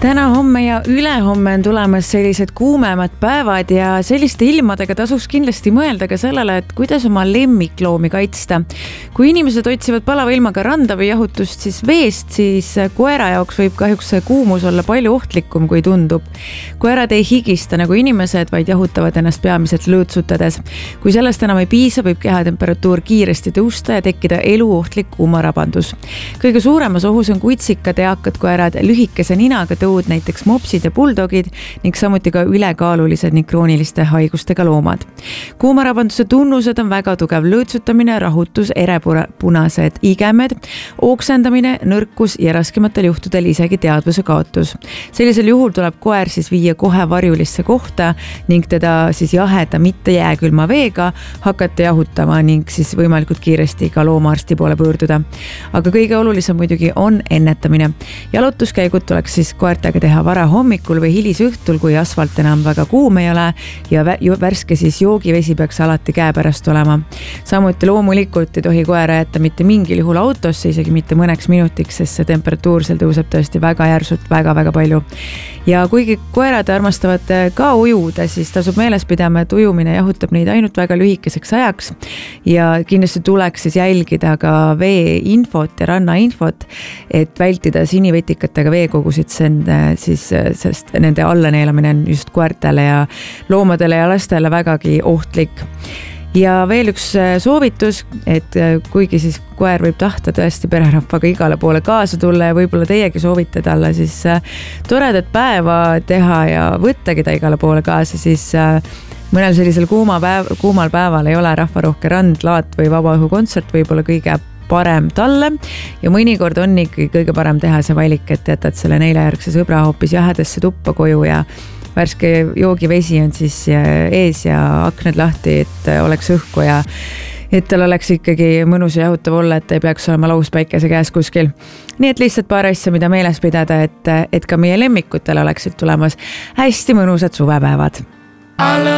Täna, homme ja ülehomme on tulemas sellised kuumemad päevad ja selliste ilmadega tasuks kindlasti mõelda ka sellele, et kuidas oma lemmikloomi kaitsta. Kui inimesed otsivad palava ilmaga randa või jahutust veest, siis koera jaoks võib kahjuks see kuumus olla palju ohtlikum, kui tundub. Koerad ei higista nagu inimesed, vaid jahutavad ennast peamiselt lõõtsutades. Kui sellest enam ei piisa, võib kehatemperatuur kiiresti tõusta ja tekkida eluohtlik kuumarabandus. Kõige suuremas ohus on kutsikad, eakad koerad, lühikese ninaga näiteks mopsid ja buldogid ning samuti ka ülekaalulised ning krooniliste haigustega loomad. Kuumarabanduse tunnused on väga tugev lõõtsutamine, rahutus, erepunased igemed, ooksendamine, nõrkus ja raskematel juhtudel isegi teadvuse kaotus. Sellisel juhul tuleb koer viia kohe varjulisse kohta ning teda jaheda mitte jääkülma veega hakata jahutama ning võimalikult kiiresti ka loomaarsti poole pöörduda. Aga kõige olulisem muidugi on ennetamine. Jalutuskäigud tuleks koertega teha vara hommikul või hilisõhtul, kui asfalt enam väga kuum ei ole ja värske joogivesi peaks alati käepärast olema. Samuti loomulikult ei tohi koera jätta mitte mingil juhul autosse, isegi mitte mõneks minutiks, sest see temperatuur seal tõuseb tõesti väga järsult, väga palju. Ja kuigi koerad armastavad ka ujuda, siis tasub meeles pidama, et ujumine jahutab neid ainult väga lühikeseks ajaks ja kindlasti tuleks jälgida ka veeinfot ja rannainfot, et vältida sinivetikatega veekogusid, sest nende allaneelamine on just koertele ja loomadele ja lastele vägagi ohtlik. Ja veel üks soovitus, et kuigi koer võib tahta tõesti pererahvaga igale poole kaasa tulla ja võib-olla teiegi soovite talle toredat päeva teha ja võttagi ta igale poole kaasa, siis mõnel sellisel kuumal päeval ei ole rahvarohke rand, laat või vabaõhukontsert võib-olla kõige parem talle ja mõnikord on ikkagi kõige parem teha see valik, et jätad selle neljajärgse sõbra hoopis jahedasse tuppa koju ja värske joogivesi on ees ja aknad lahti, et oleks õhku ja et tal oleks ikkagi mõnus ja jahutav olla, et ei peaks olema lauspäikese käes kuskil. Nii et lihtsalt paar asja, mida meeles pidada, et ka meie lemmikutel oleksid tulemas hästi mõnusad suvepäevad.